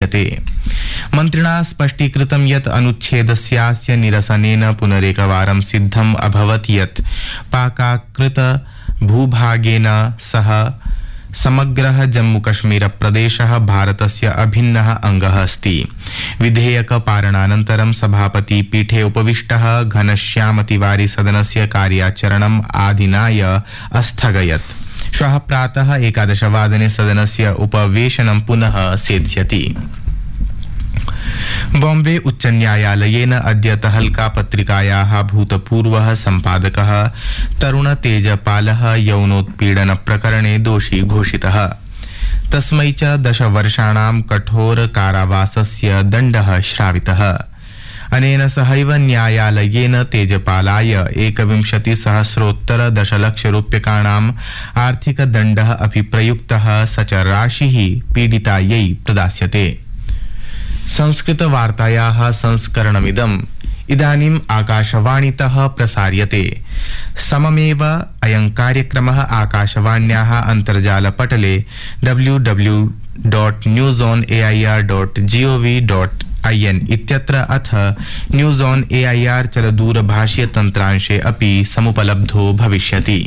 प्रदास्यते। मन्त्रिणा स्पष्टीकृतं यत् अनुच्छेदस्यास्य निरसनेन पुनरेकवारं सिद्धम् अभवत् यत् पाकाकृत भूभागेन सह समग्रः जम्मूकश्मीरप्रदेशः भारतस्य अभिन्नः अंगः अस्ति। विधेयकपारणानन्तरं सभापतिपीठे उपविष्टः घनश्याम तिवारी सदनस्य कार्याचरणम् आदिनाय अस्थगयत्। श्वः प्रातः 11 वादने सदनस्य उपवेशनं पुनः सेत्स्यति। बॉम्बे उच्च न्यायालयेन अद्य तहल्का पत्रिकायाः भूतपूर्वः सम्पादकः तरुण तेजपालः यौनोत्पीडन प्रकरणे दोषी घोषितः। तस्मै च 10 वर्षाणां कठोर कारावासस्य दण्डः श्रावितः। अनेन सहैव न्यायालयेन तेजपालाय 21,000,000 दशलक्षरूप्यकाणाम् आर्थिकदण्डः अपि प्रयुक्तः। स च राशिः पीडितायै प्रदास्यते। संस्कृत वार्तायाः संस्करणमिदम् इदानीम् आकाशवाणीतः प्रसार्यते। सममेव अयं कार्यक्रमः आकाशवाण्याः अन्तर्जालपटले www.newsonair.gov.in इत्यत्र अथ न्यूज़ ऑन एआईआर चलदूरभाषीय तन्त्रांशे अपि समुपलब्धो भविष्यति।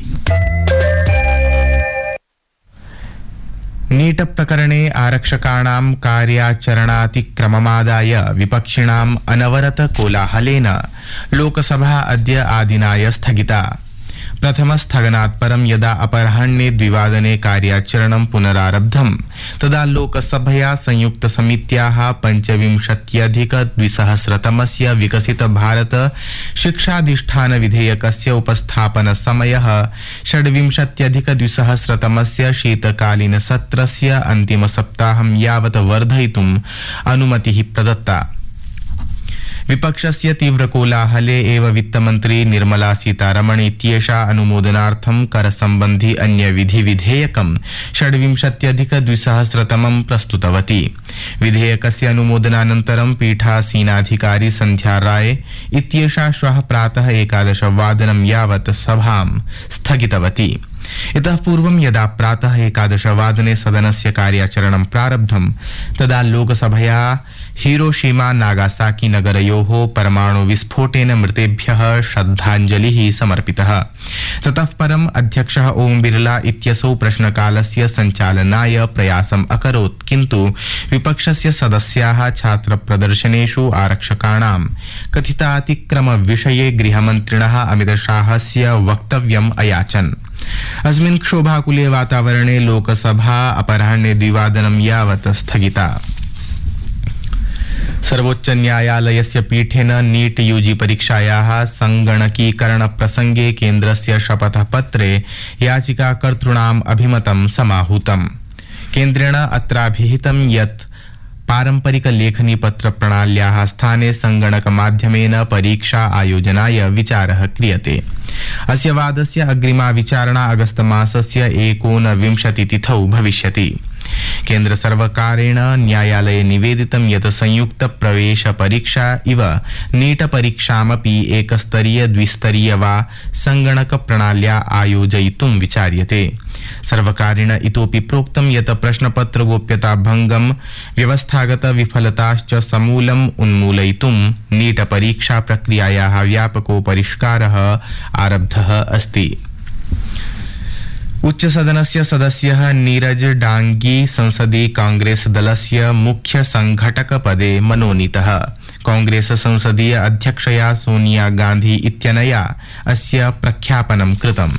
नीट प्रकरणे आरक्षकाणां कार्याचरणातिक्रममादाय विपक्षिणाम् अनवरत कोलाहलेन लोकसभा अद्य आदिनाय स्थगिता। प्रथमस्थगनात् परं यदा अपराह्णे 2 वादने कार्याचरणं पुनरारब्धं तदा लोकसभया संयुक्तसमित्याः 25,200,000 विकसित भारत शिक्षाधिष्ठान विधेयकस्य उपस्थापनसमयः 26,200 शीतकालीन सत्रस्य अन्तिमसप्ताहं यावत् वर्धयितुम् अनुमतिः प्रदत्ता। विपक्षस्य तीव्रकोलाहले एव वित्तमन्त्री निर्मला सीतारमण इत्येषा अनुमोदनार्थं करसम्बन्धी अन्यविधिविधेयकं 26,200 प्रस्तुतवती। विधेयकस्य अनुमोदनानन्तरं पीठासीनाधिकारी संध्या राय इत्येषा श्वः प्रातः 11 वादनं यावत् सभां स्थगितवती। इतः पूर्वं यदा प्रातः 11 वादने सदनस्य कार्याचरणं प्रारब्धं तदा लोकसभया हिरोशिमा नागासाकी नगरयोः परमाणु विस्फोटेन मृतेभ्यः श्रद्धाञ्जलिः समर्पितः। ततः परम् अध्यक्षः ओम बिरला इत्यसौ प्रश्नकालस्य सञ्चालनाय प्रयासम् अकरोत्, किन्तु विपक्षस्य सदस्याः छात्रप्रदर्शनेषु आरक्षकाणां कथितातिक्रमविषये गृहमन्त्रिणः अमितशाहस्य वक्तव्यम् अयाचन्। अस्मिन् क्षोभाकुले वातावरणे लोकसभा अपराह्णे 2 वादनं यावत् स्थगिता। सर्वोच्च न्यायालयस्य पीठेन नीट यूजी परीक्षायाः संगणकीकरण प्रसंगे केन्द्रस्य शपथपत्रे याचिकाकर्तॄणाम् अभिमतं समाहूतम्। केन्द्रेण अत्राभिहितं यत् पारंपरिक लेखनी पत्र प्रणाल्याः स्थाने संगणक माध्यमेन परीक्षा आयोजनाय विचारः क्रियते। अस्य वादस्य अग्रिमा विचारणा अगस्त मासस्य 29 तिथौ भविष्यति। केन्द्र सर्वकारेण न्यायालये निवेदितं यत् संयुक्त प्रवेश परीक्षा इव नीट परीक्षामपि एकस्तरीय द्विस्तरीय वा संगणक प्रणाल्या आयोजयितुं विचार्यते। सर्वकारेण इतोपि प्रोक्तं यत् प्रश्नपत्र गोप्यता भंगं व्यवस्थागत विफलताश्च समूलम् उन्मूलयितुं नीट परीक्षा प्रक्रियायाः व्यापको परिष्कारः आरब्धः अस्ति। उच्च सदनस्य सदस्यः नीरज डांगी संसदीय कांग्रेस दलस्य मुख्य संघटक पदे मनोनीतः। कांग्रेस संसदीय अध्यक्षया सोनिया गांधी इत्यनया अस्य प्रख्यापनं कृतम्।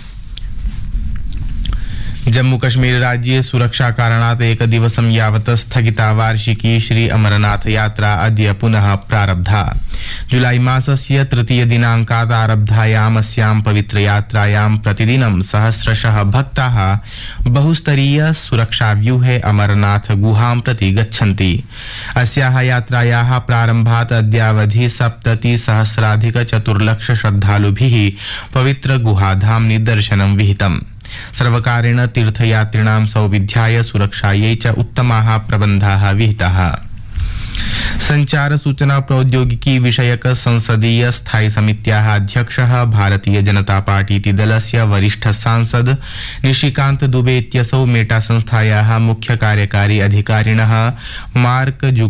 जम्मू कश्मीर राज्ये सुरक्षा कारणात् एकदिवसं यावत् स्थगिता वार्षिकी श्री अमरनाथ यात्रा अद्य पुनः प्रारब्धा। जुलाई मासस्य 3 दिनाङ्कात् आरब्धायाम् अस्यां पवित्रयात्रायां प्रतिदिनं सहस्रशः भक्ताः बहुस्तरीय सुरक्षाव्यूहे अमरनाथ गुहां प्रति गच्छन्ति। अस्याः यात्रायाः प्रारम्भात् अद्यावधि 70,000,400 श्रद्धालुभिः पवित्र गुहाधाम्नि दर्शनं विहितम्। सर्वकारेण तीर्थयात्रिणां सौविध्याय सुरक्षायै च उत्तमाः प्रबन्धाः विहिताः। संचार सूचना प्रौद्योगिकी विषयक संसदीय स्थायी समित्याः अध्यक्षः भारतीय जनता पार्टी दलस्य वरिष्ठ सांसद निशिकांत दुबे इत्यसौ मेटा संस्थायाः मुख्य कार्यकारी अधिकारिणः मार्क